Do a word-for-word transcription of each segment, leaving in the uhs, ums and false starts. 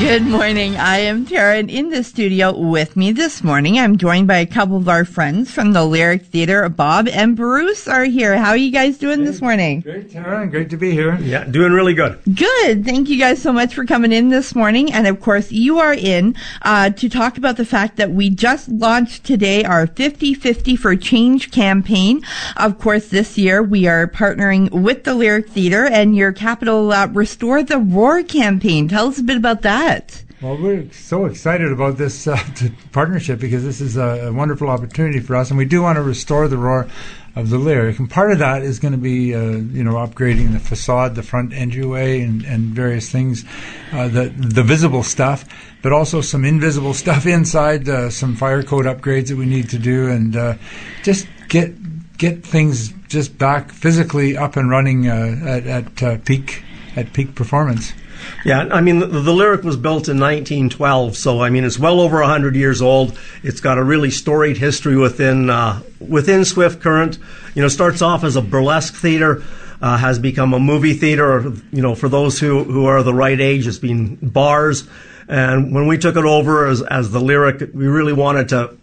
Good morning. I am Tara, and in the studio with me this morning, I'm joined by a couple of our friends from the Lyric Theatre. Bob and Bruce are here. How are you guys doing Great. this morning? Great, Tara. Great to be here. Yeah, doing really good. Good. Thank you guys so much for coming in this morning. And of course, you are in uh, to talk about the fact that we just launched today our fifty fifty for Change campaign. Of course, this year we are partnering with the Lyric Theatre and your Capital uh, Restore the Roar campaign. Tell us a bit about that. Well, we're so excited about this uh, t- partnership because this is a, a wonderful opportunity for us, and we do want to restore the roar of the Lyric. And part of that is going to be, uh, you know, upgrading the facade, the front entryway, and, and various things, uh, the the visible stuff, but also some invisible stuff inside, uh, some fire code upgrades that we need to do, and uh, just get get things just back physically up and running uh, at, at uh, peak at peak performance. Yeah, I mean, the, the Lyric was built in nineteen twelve, so, I mean, it's well over one hundred years old. It's got a really storied history within uh, within Swift Current. You know, starts off as a burlesque theater, uh, has become a movie theater. You know, for those who, who are the right age, it's been bars. And when we took it over as, as the Lyric, we really wanted to,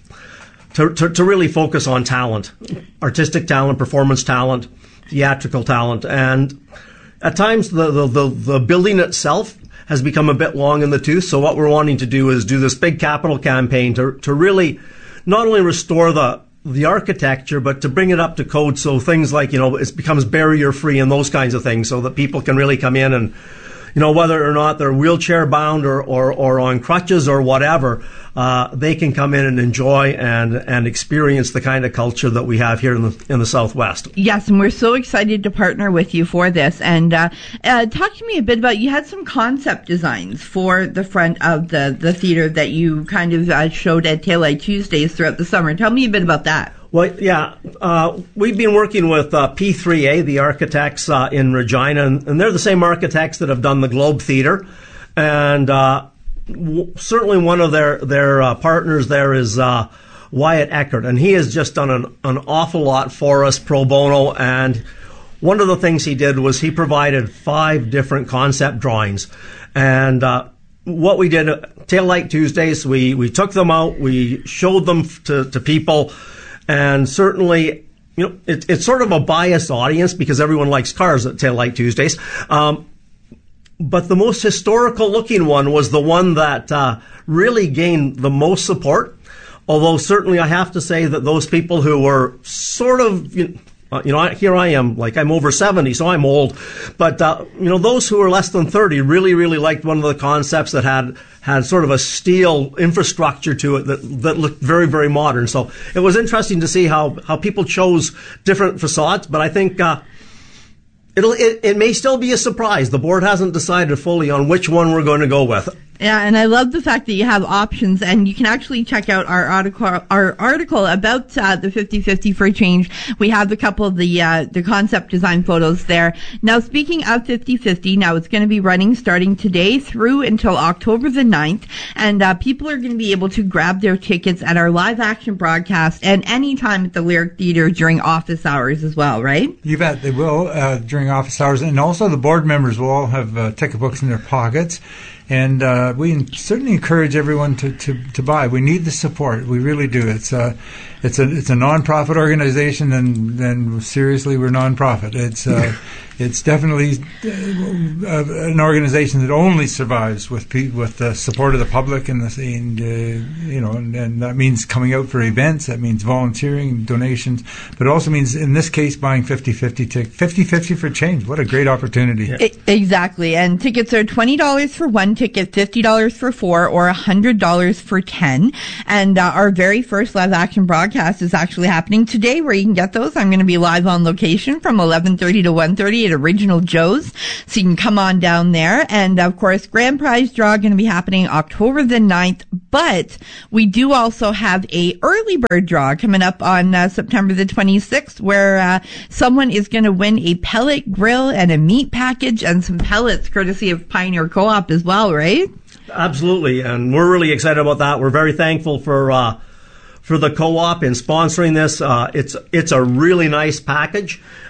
to, to, to really focus on talent, artistic talent, performance talent, theatrical talent, and at times, the, the, the, the building itself has become a bit long in the tooth. So what we're wanting to do is do this big capital campaign to, to really not only restore the, the architecture, but to bring it up to code. So things like, you know, it becomes barrier free and those kinds of things so that people can really come in and, you know, whether or not they're wheelchair bound or, or, or on crutches or whatever, uh, they can come in and enjoy and, and experience the kind of culture that we have here in the, in the Southwest. Yes, and we're so excited to partner with you for this. And, uh, uh, talk to me a bit about, you had some concept designs for the front of the, the theater that you kind of uh, showed at Taillight Tuesdays throughout the summer. Tell me a bit about that. Well, yeah, uh, we've been working with uh, P three A, the architects uh, in Regina, and, and they're the same architects that have done the Globe Theatre. And uh, w- certainly one of their, their uh, partners there is uh, Wyatt Eckert, and he has just done an, an awful lot for us pro bono. And one of the things he did was he provided five different concept drawings. And uh, what we did at Taillight Tuesdays, we, we took them out, we showed them to, to people. And certainly, you know, it, it's sort of a biased audience because everyone likes cars at Taillight Tuesdays. Um, but the most historical looking one was the one that uh, really gained the most support. Although certainly I have to say that those people who were sort of, you know, Uh, you know, I, here I am, like I'm over seventy, so I'm old. But, uh, you know, those who are less than thirty really, really liked one of the concepts that had, had sort of a steel infrastructure to it that, that looked very, very modern. So it was interesting to see how, how people chose different facades. But I think, uh, it'll, it, it may still be a surprise. The board hasn't decided fully on which one we're going to go with. Yeah, and I love the fact that you have options, and you can actually check out our article, our article about uh, the fifty fifty for Change. We have a couple of the uh, the concept design photos there. Now, speaking of fifty fifty, now it's going to be running starting today through until October the ninth, and uh, people are going to be able to grab their tickets at our live action broadcast and any time at the Lyric Theatre during office hours as well, right? You bet they will uh, during office hours, and also the board members will all have uh, ticket books in their pockets. And uh, we certainly encourage everyone to, to, to buy. We need the support. We really do. It's a it's a it's a nonprofit organization, and then seriously, we're nonprofit. It's uh, it's definitely uh, an organization that only survives with pe- with the support of the public, and the and, uh, you know, and, and that means coming out for events. That means volunteering, donations, but it also means in this case buying fifty fifty tick fifty fifty for Change. What a great opportunity! Yeah. It, exactly, and tickets are twenty dollars for one ticket, fifty dollars for four, or a hundred dollars for ten. And uh, our very first live action broadcast is actually happening today, where you can get those. I'm going to be live on location from eleven thirty to one thirty at Original Joe's, so you can come on down there. And of course, grand prize draw going to be happening October the ninth, but we do also have a early bird draw coming up on uh, September the twenty-sixth, where uh, someone is going to win a pellet grill and a meat package and some pellets courtesy of Pioneer Co-op as well, right? Absolutely, and we're really excited about that. We're very thankful for uh, for the co-op in sponsoring this. Uh, it's it's a really nice package.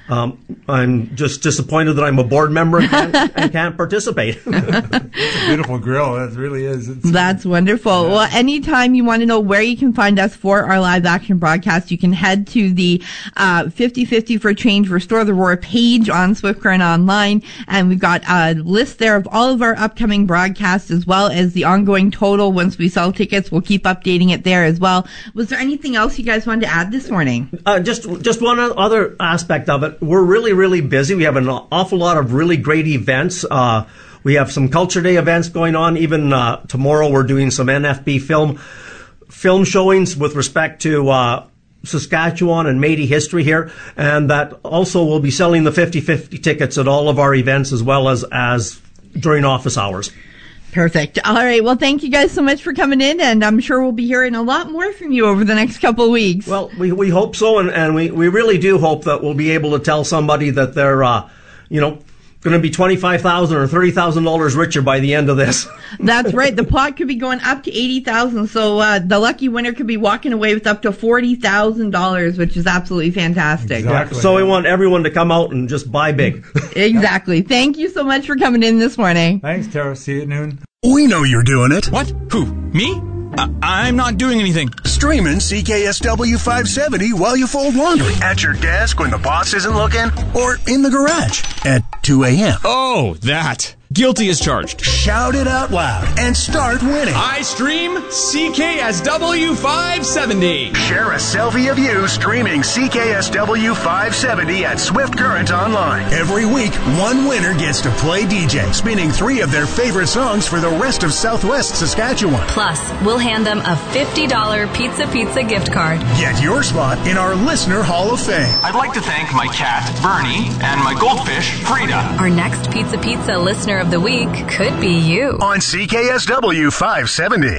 Um, I'm just disappointed that I'm a board member and can't, and can't participate. It's a beautiful grill. It really is. It's, That's wonderful. Yeah. Well, anytime you want to know where you can find us for our live action broadcast, you can head to the uh, fifty fifty for Change Restore the Roar page on Swift Current Online, and we've got a list there of all of our upcoming broadcasts as well as the ongoing total. Once we sell tickets, we'll keep updating it there as well. Was there anything else you guys wanted to add this morning? Uh, just, just one other aspect of it. We're really, really busy. We have an awful lot of really great events. Uh, we have some Culture Day events going on. Even uh, tomorrow we're doing some N F B film film showings with respect to uh, Saskatchewan and Métis history here. And that also will be selling the fifty fifty tickets at all of our events as well as, as during office hours. Perfect. All right. Well, thank you guys so much for coming in, and I'm sure we'll be hearing a lot more from you over the next couple of weeks. Well, we we hope so, and, and we, we really do hope that we'll be able to tell somebody that they're, uh, you know, going to be twenty-five thousand dollars or thirty thousand dollars richer by the end of this. That's right. The pot could be going up to eighty thousand dollars, so uh, the lucky winner could be walking away with up to forty thousand dollars, which is absolutely fantastic. Exactly. So we want everyone to come out and just buy big. Exactly. Thank you so much for coming in this morning. Thanks, Tara. See you at noon. We know you're doing it. What? Who? Me? Uh, I'm not doing anything. Streaming C K S W five seventy while you fold laundry. At your desk when the boss isn't looking. Or in the garage at two a.m. Oh, that. Guilty as charged. Shout it out loud and start winning. I stream C K S W five seventy. Share a selfie of you streaming C K S W five seventy at Swift Current Online. Every week, one winner gets to play D J, spinning three of their favorite songs for the rest of Southwest Saskatchewan. Plus, we'll hand them a fifty dollars Pizza Pizza gift card. Get your spot in our Listener Hall of Fame. I'd like to thank my cat, Bernie, and my goldfish, Frida. Our next Pizza Pizza listener of the week could be you. On C K S W five seventy.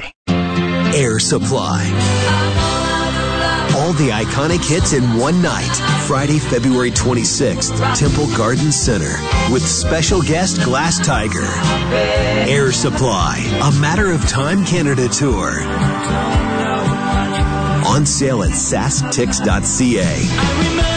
Air Supply. All the iconic hits in one night. Friday, February twenty-sixth, Temple Garden Center. With special guest Glass Tiger. Air Supply. A Matter of Time Canada Tour. On sale at sask tix dot c a.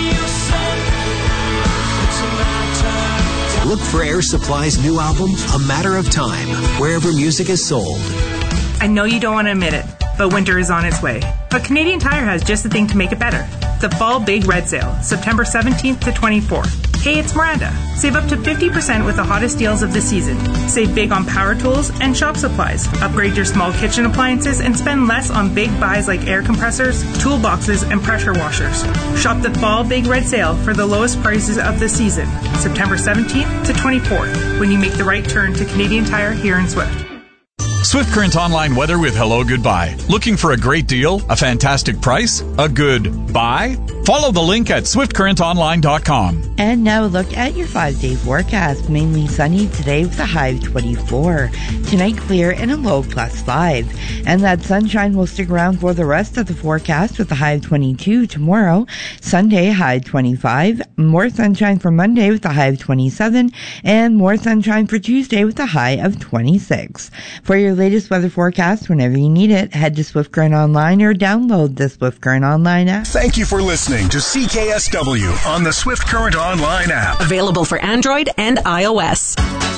Look for Air Supply's new album, A Matter of Time, wherever music is sold. I know you don't want to admit it, but winter is on its way. But Canadian Tire has just the thing to make it better. The Fall Big Red Sale, September seventeenth to twenty-fourth. Hey, it's Miranda. Save up to fifty percent with the hottest deals of the season. Save big on power tools and shop supplies. Upgrade your small kitchen appliances and spend less on big buys like air compressors, toolboxes, and pressure washers. Shop the Fall Big Red Sale for the lowest prices of the season, September seventeenth to twenty-fourth, when you make the right turn to Canadian Tire here in Swift. Swift Current Online weather with Hello Goodbye. Looking for a great deal? A fantastic price? A good buy? Follow the link at swift current online dot com. And now a look at your five-day forecast. Mainly sunny today with a high of twenty-four. Tonight clear and a low plus five. And that sunshine will stick around for the rest of the forecast with a high of twenty-two tomorrow. Sunday, high twenty-five. More sunshine for Monday with a high of twenty-seven. And more sunshine for Tuesday with a high of twenty-six. For your latest weather forecast, whenever you need it, head to Swift Current Online or download the Swift Current Online app. Thank you for listening to C K S W on the Swift Current Online app. Available for Android and iOS.